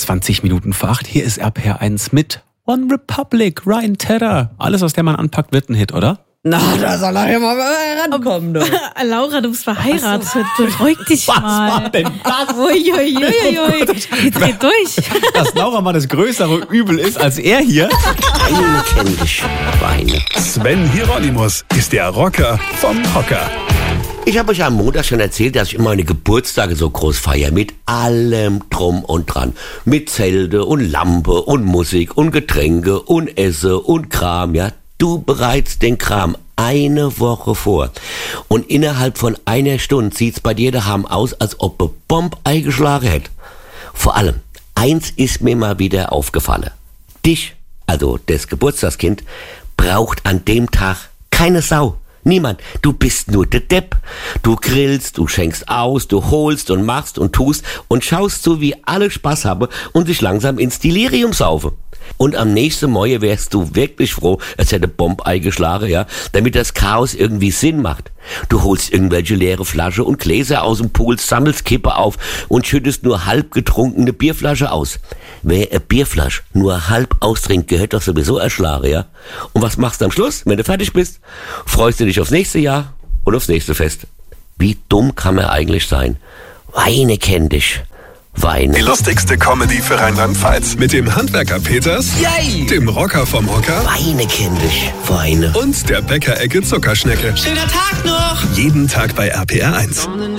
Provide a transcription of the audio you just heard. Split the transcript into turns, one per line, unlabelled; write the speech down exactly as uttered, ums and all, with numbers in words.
zwanzig Minuten vor acht. Hier ist R P R eins mit One Republic, Ryan Tedder. Alles, was der Mann anpackt, wird ein Hit, oder?
Na, da soll er ja mal rankommen, du.
Laura, du bist verheiratet. Beruhig dich
Was
mal.
war denn das?
Uiuiuiui. Jetzt geht durch.
Dass Laura mal das größere Übel ist als er hier.
Weine kenn ich, Weine.
Sven Hieronymus ist der Rocker vom Hocker.
Ich habe euch am Montag schon erzählt, dass ich immer meine Geburtstage so groß feiere. Mit allem drum und dran. Mit Zelte und Lampe und Musik und Getränke und Esse und Kram, ja. Du bereitest den Kram eine Woche vor. Und innerhalb von einer Stunde sieht's bei dir daheim aus, als ob eine Bombe eingeschlagen hätte. Vor allem, eins ist mir mal wieder aufgefallen. Dich, also das Geburtstagskind, braucht an dem Tag keine Sau. Niemand. Du bist nur der Depp. Du grillst, du schenkst aus, du holst und machst und tust und schaust so, wie alle Spaß haben und sich langsam ins Delirium saufen. Und am nächsten Morgen wärst du wirklich froh, es hätte Bomb eingeschlagen, ja, damit das Chaos irgendwie Sinn macht. Du holst irgendwelche leere Flasche und Gläser aus dem Pool, sammelst Kippe auf und schüttest nur halb getrunkene Bierflasche aus. Wer eine Bierflasche nur halb austrinkt, gehört doch sowieso erschlagen, ja. Und was machst du am Schluss, wenn du fertig bist? Freust du dich aufs nächste Jahr und aufs nächste Fest? Wie dumm kann man eigentlich sein? Weine kenn dich. Weine.
Die lustigste Comedy für Rheinland-Pfalz. Mit dem Handwerker Peters,
Yay!
dem Rocker vom Hocker
Weine kenn dich. Weine.
und der Bäckerecke Zuckerschnecke.
Schöner Tag noch.
Jeden Tag bei R P R eins.